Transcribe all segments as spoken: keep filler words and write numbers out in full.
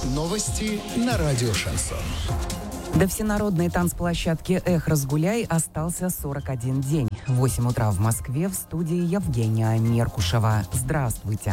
Новости на радио «Шансон». До всенародной танцплощадки «Эх, разгуляй» остался сорок один день. В восемь утра в Москве в студии Евгения Меркушева. Здравствуйте.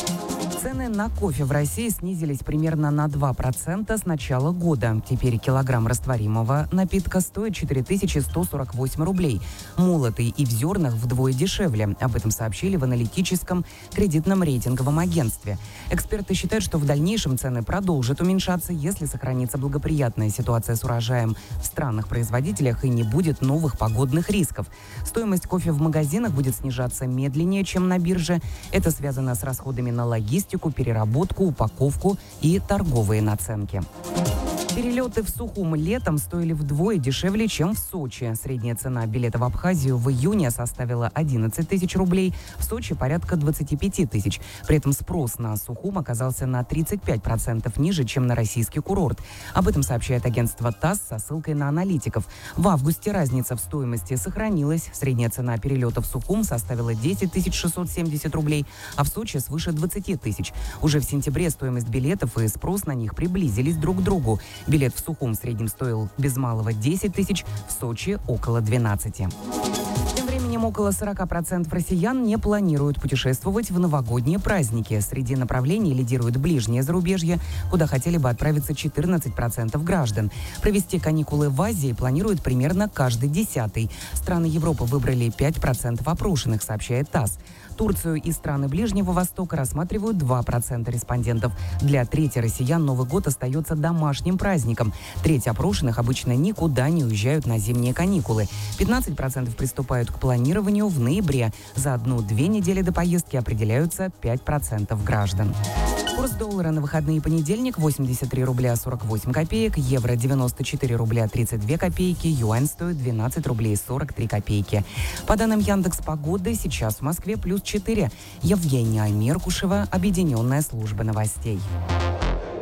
Цены на кофе в России снизились примерно на два процента с начала года. Теперь килограмм растворимого напитка стоит четыре тысячи сто сорок восемь рублей. Молотый и в зернах вдвое дешевле. Об этом сообщили в аналитическом кредитном рейтинговом агентстве. Эксперты считают, что в дальнейшем цены продолжат уменьшаться, если сохранится благоприятная ситуация с урожаем в странах-производителях и не будет новых погодных рисков. Стоимость кофе в магазинах будет снижаться медленнее, чем на бирже. Это связано с расходами на логистику, переработку, упаковку и торговые наценки. Перелеты в Сухум летом стоили вдвое дешевле, чем в Сочи. Средняя цена билета в Абхазию в июне составила одиннадцать тысяч рублей, в Сочи порядка двадцать пять тысяч. При этом спрос на Сухум оказался на тридцать пять процентов ниже, чем на российский курорт. Об этом сообщает агентство ТАСС со ссылкой на аналитиков. В августе разница в стоимости сохранилась. Средняя цена перелета в Сухум составила десять тысяч шестьсот семьдесят рублей, а в Сочи свыше двадцать тысяч. Уже в сентябре стоимость билетов и спрос на них приблизились друг к другу. Билет в Сухум в среднем стоил без малого десять тысяч, в Сочи около двенадцати. Тем временем около сорок процентов россиян не планируют путешествовать в новогодние праздники. Среди направлений лидирует ближнее зарубежье, куда хотели бы отправиться четырнадцать процентов граждан. Провести каникулы в Азии планируют примерно каждый десятый. Страны Европы выбрали пять процентов опрошенных, сообщает ТАСС. Турцию и страны Ближнего Востока рассматривают два процента респондентов. Для трети россиян Новый год остается домашним праздником. Треть опрошенных обычно никуда не уезжают на зимние каникулы. пятнадцать процентов приступают к планированию в ноябре. За одну-две недели до поездки определяются пять процентов граждан. Курс доллара на выходные понедельник восемьдесят три рубля сорок восемь копеек, евро девяносто четыре рубля тридцать две копейки, юань стоит двенадцать рублей сорок три копейки. По данным Яндекс.Погоды, сейчас в Москве плюс четыре. Евгения Меркушева, Объединенная служба новостей.